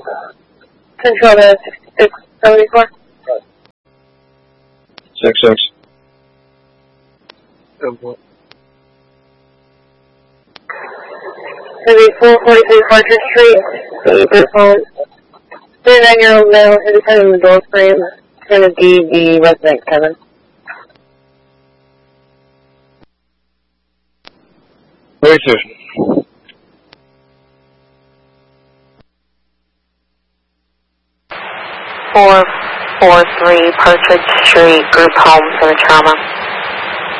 Control to 6674. 66. Maybe 443 Partridge Street, group home. 39-year-old male, independent of the door frame. Going to be the resident, Kevin. Very soon. 443 Partridge Street, group home for the trauma.